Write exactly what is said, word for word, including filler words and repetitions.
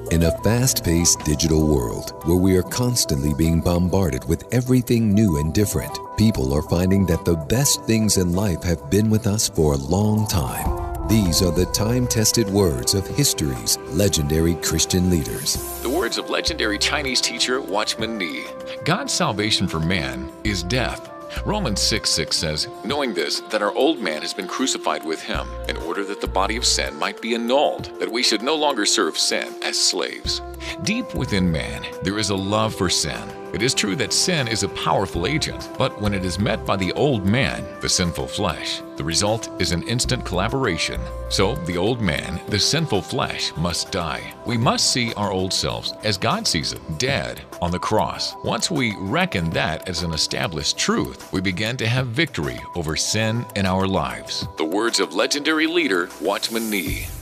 In a fast-paced digital world where we are constantly being bombarded with everything new and different, people are finding that the best things in life have been with us for a long time. These are the time-tested words of history's legendary Christian leaders. The words of legendary Chinese teacher Watchman Nee. God's salvation for man is death. Romans six six says, knowing this, that our old man has been crucified with him, in order that the body of sin might be annulled, that we should no longer serve sin as slaves. Deep within man, there is a love for sin. It is true that sin is a powerful agent, but when it is met by the old man, the sinful flesh, the result is an instant collaboration. So the old man, the sinful flesh, must die. We must see our old selves as God sees it, dead on the cross. Once we reckon that as an established truth, we begin to have victory over sin in our lives. The words of legendary leader Watchman Nee.